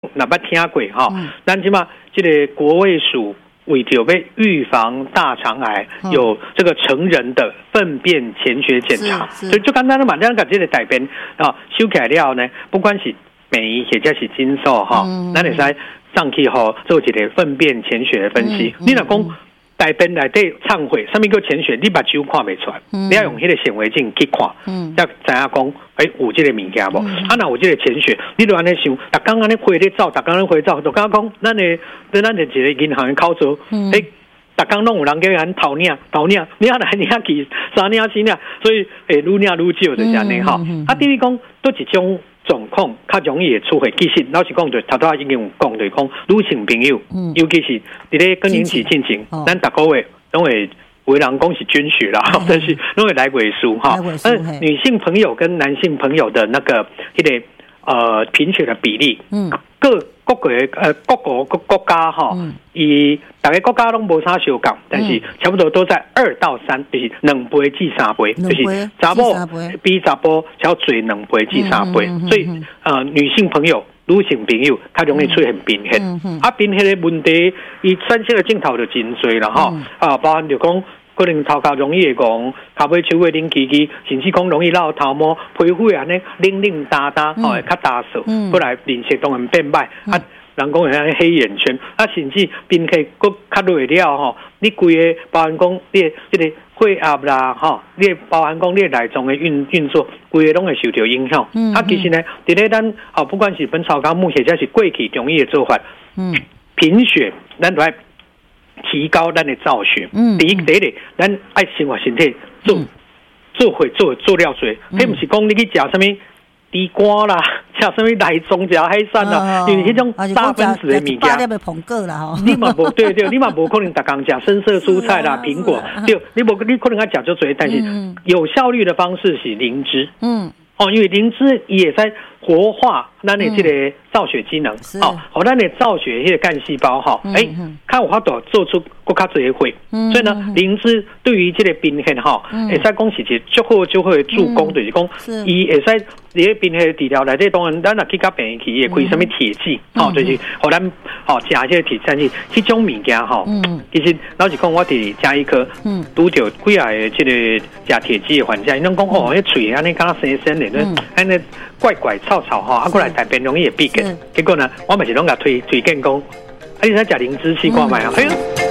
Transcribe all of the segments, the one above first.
哪捌听过哈？咱起码这个国卫署为着要预防大肠癌，有这个成人的粪便潜血检查，所以就简单的嘛，咱把这个改变啊，修改了呢，不管是酶或者是精素哈，咱会使上去后做一个粪便潜血的分析。你若讲大便内底忏悔，什么叫潜血？你目睭看不出来，你要用迄个显微镜去看，才知影讲，有这个物件无？啊，若有这个潜血，你就安尼想，逐工安尼回咧走，逐工安尼回走，就讲咱的一个银行的口座，逐工拢有人叫咱偷领，领来领去，三领四领，所以愈领愈少就是安尼哈。啊，第二讲都一种状况较容易会出现，其实老实讲，就头拄已经有讲，就是讲女性朋友，尤其是伫咧更年期进前，咱逐个月拢会有人讲是捐血啦，但是拢会来尾数哈。女性朋友跟男性朋友的那个贫血的比例，各国家哈，大概国家拢无啥相共，但是差不多都在2到3，就是2倍至3倍，就是查某比查甫较多2倍至3倍，所以女性朋友、女性朋友较容易出现贫血，贫血的问题，伊产生的镜头就真多啦哈，包含就讲。可能头壳容易会讲，脚尾手会冷起起，甚至讲容易落头毛，皮肤安尼冷哒哒，会较打扫，过来面色当然变歹，人讲会黑眼圈，甚至贫血佫较落了吼，你规个包含讲你这个血压啦吼，你包含讲你内脏的运作，规个拢会受到影响。其实呢，伫咧咱不管是本草纲目或者是过去中医的做法，贫血咱都要提高咱的造血。第一个，咱爱生活身体做了做，迄不是讲你去食什么地瓜啦，吃什么内脏食海产啦，因为迄种大分子的物件，你嘛无对，你嘛无可能逐工食深色蔬菜啦、苹果，对，你可能要食足多，但是有效率的方式是灵芝。因为灵芝也在活化咱的这个造血机能，咱的造血迄个干细胞看有法度做出更加多的血，所以呢，灵芝对于这个贫血会使讲是一个足好的助攻，就是讲伊会使伫个贫血治疗内底，当然咱若去到病院去，也开什么铁剂，就是互咱食这个铁剂，迄种物件其实老实讲，我伫加医科拄着几下的这个食铁剂的患者，因拢讲迄喙安尼敢生生的，安尼怪臭过来大便容易会闭结，结果呢，我嘛是拢甲推荐讲，你使食灵芝试看卖啊，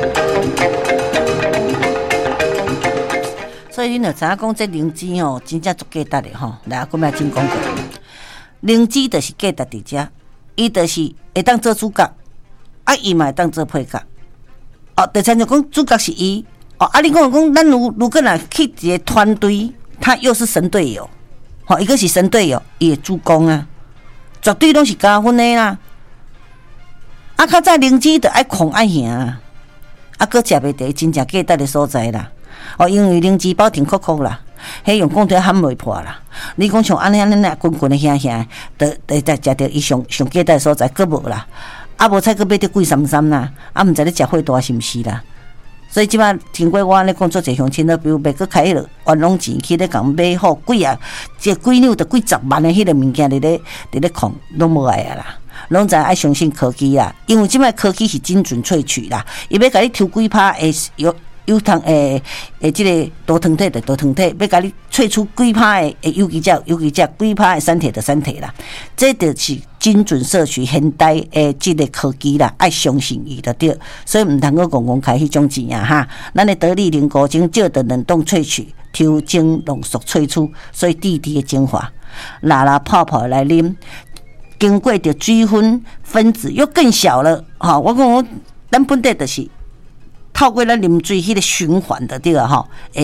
所以你就知影讲这灵芝真正足价值的吼。来，我们真讲过，灵芝就是价值伫遮，伊就是会当做主角，伊嘛会当做配角。第三就讲主角是伊，你讲咱如果若去一个团队，他又是神队友，一个是神队友，伊会主攻啊，绝对拢是加分的啦。较早灵芝就爱狂爱行啊，搁食袂着真正价值的所在啦。因为灵芝包甜苦苦啦，迄用讲着喊袂破啦。你讲像安尼滚滚的香，得再食着伊上价值的所在，佫无啦。无采佫买着贵33啦，毋知你食货大是毋是啦？所以即摆经过我安尼工作，一乡亲都比如袂佫开迄落冤枉钱去咧共买好几两着几十万的迄个物件伫咧控，拢无爱啊啦。拢知爱相信科技啦，因为即摆科技是精准萃取啦，伊要甲你抽几拍有糖即个多糖体的多糖体，要甲你萃出几拍的有机质，几拍的产铁的产铁啦，这就是精准摄取现代的即个科技啦，爱相信伊就对，所以毋通讲开迄种钱啊哈。咱的得力灵果精少的冷冻萃取，抽精浓缩萃出，所以滴滴的精华，拉泡泡来啉。经过的水分子又更小了，我讲咱本地就是透过咱啉水迄个循环的对啊，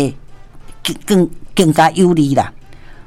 更加有利啦。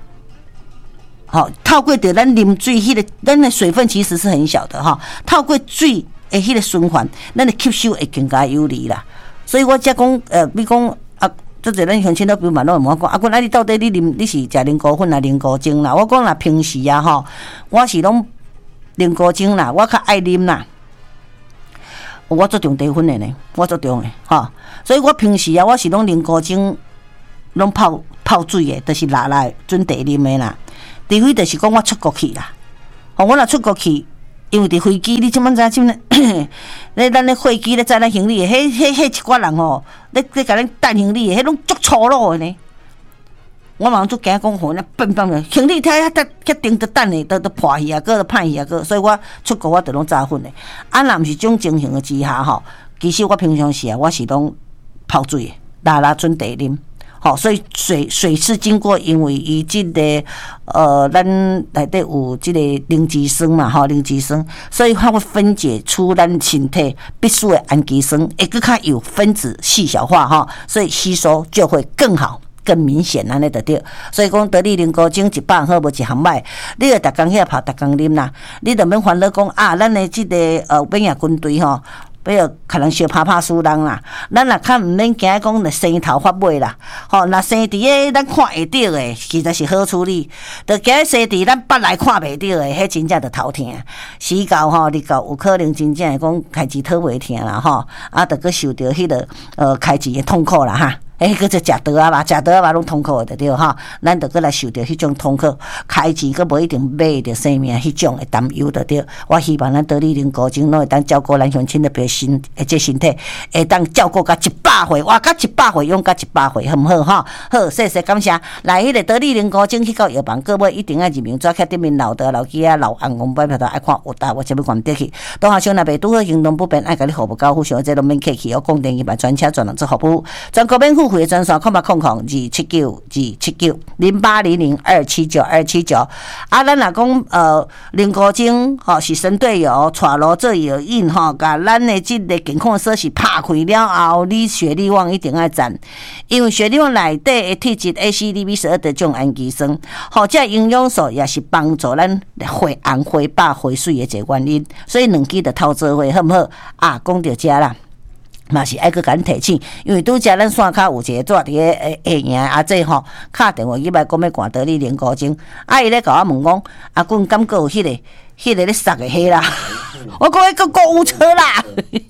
透过的咱啉水迄个，咱的水分其实是很小的透过水的迄个循环，咱的吸收会更加有利啦。所以我才讲比如讲做者咱乡亲都比如嘛，拢问我讲，你到底你是食灵果粉啊，灵果精啦？我讲啦，平时啊我是拢灵果精啦，我较爱啉啦。我做重茶粉的呢，我做重的所以我平时我是拢灵果精，拢泡水的，就是拿准茶啉的啦。除非就是讲我出国去啦，我若出国去， 因为伫飞机，你即满知咧，咧咱咧飞机咧载咱行李，迄一挂人吼，咧甲咱等行李，迄拢足粗鲁的呢。我嘛足惊讲吼，那笨笨的行李太较顶得等的，都破去啊，个都歹去啊，个，所以我出国我都拢早瞓的。啊，若毋是种情形的之下吼，其实我平常时啊，我是拢泡水的，拉准茶啉。好，所以水是经过，因为伊即个咱内底有即个磷脂酸嘛，吼，磷脂酸，所以它会分解出咱身体必须的氨基酸，会更较有分子细小化哈，所以吸收就会更好。更明显安尼就对，所以讲得力灵菇精100好无一项歹，你着逐工遐泡，逐工啉啦，你着免烦恼讲啊，咱的即个免疫军队吼。要可能小拍输人啦，咱也较毋免惊讲着生头发尾啦，吼，若生伫个咱看会到的，其实是好处理；着惊生伫咱捌来看袂到的，迄真正着头疼。死到吼，你到有可能真正会讲开钱讨袂疼啦，吼，啊，着佮受着迄个开钱的痛苦啦哈。佮就食刀啊嘛，食刀啊嘛，拢痛苦的对哈。咱着佮来受着迄种痛苦，开钱佮无一定买着生命迄种的担忧的对。我希望咱得力灵菇精拢会当照顾咱乡亲的身体，会当照顾甲100岁，活甲100岁，用甲100岁，好毋好哈？好，谢谢感谢。来，迄个得力灵菇精去到药房，各位一定要入名纸，徛顶面老的老鸡啊、老红红摆票头爱看有大，我才要关得去。当下想若袂拄好行动不便，爱甲你服务交付，想这拢免客气，我讲电话专车专人做服务，全国免付费的专线，0800-279-279。啊，咱若讲灵菇精吼是神队友，带路做药引吼，甲咱的即个健康锁匙拍开了后，你血力旺一定要赞，因为血力旺内底的体质 ACDB12的种氨基酸，或者营养素也是帮助咱回红、回饱、回水的一个原因，所以两支就透做伙，好毋好？啊，讲到这啦。嘛是爱去甲咱提醒，因为拄则咱线骹有一个蹛伫个下营阿姐吼，敲电话去来讲要赶得力灵菇精，啊伊咧甲我问讲，阿君敢阁有迄个咧杀的迄啦？我讲迄个购物车啦，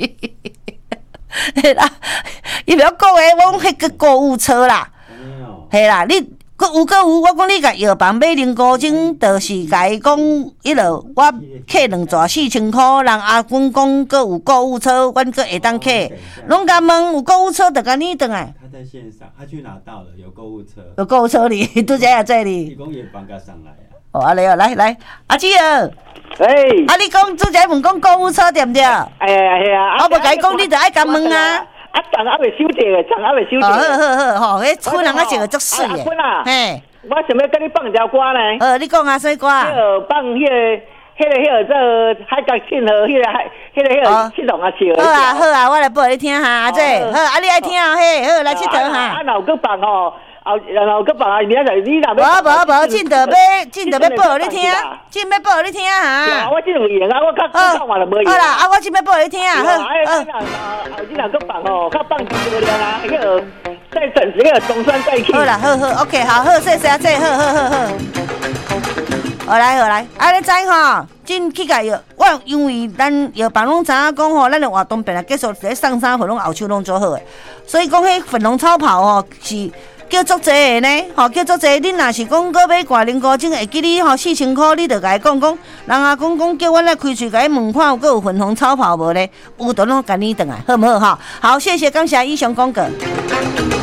嘿啦，伊袂晓讲诶，我讲迄个购物车啦，嘿啦，你。佫有，我讲你甲药房买灵菇精，就是甲伊讲，迄落我客2逝4000箍，人阿公讲佫有购物车，阮佫会当客，拢甲问有购物车，就甲你转来。 他在线上，他去拿到了，有购物车。 有购物车哩，拄则也在哩。 提供药房甲上来啊。 哦，安尼哦，来，阿姊儿。 哎。 啊，你讲拄则问讲购物车对毋对？ 哎呀。 我无甲伊讲，你着爱甲问啊。 啊，长还未收着诶，长还未收着。 好，吼，迄村人啊，穿个足水诶。 嘿，我想要跟你放一条歌呢。 你讲啊，啥歌？ 放迄个这海角庆和迄个七龙啊笑。 好啊，我来播你听哈，阿姐。好，啊，你爱听哦，嘿，好，来佚佗哈。 啊，若有搁放吼。然后佮放啊，明仔载你若要， 无，进得要报你听，进要报你听哈。 我这种闲啊，我较看话就无闲。 好啦，我进要报你听啊。好， 你若搁放吼，较放几多量啊？迄个再整这个中山再去。 好啦，好 ，OK， 好，谢谢阿姐，好。好来，啊，你知吼？进去甲药，我因为咱药房拢知影讲吼，咱的活动本来结束在上山回拢后手拢做好诶，所以讲迄粉红超跑吼是。叫足济的呢，吼叫足济。恁若是讲搁买挂灵菇精，会记你吼4000块，你着甲伊讲，人阿公讲叫阮来开喙甲伊问看有搁有粉红超跑无咧，有就拢甲你转来，好毋好？好，谢谢，感谢以上广告。